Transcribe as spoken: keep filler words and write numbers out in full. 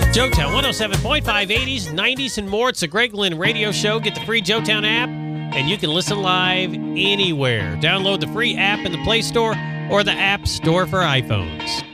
Joetown one oh seven point five, eighties, nineties, and more. It's the Greg Lynn Radio Show. Get the free Joetown app, and you can listen live anywhere. Download the free app in the Play Store or the App Store for iPhones.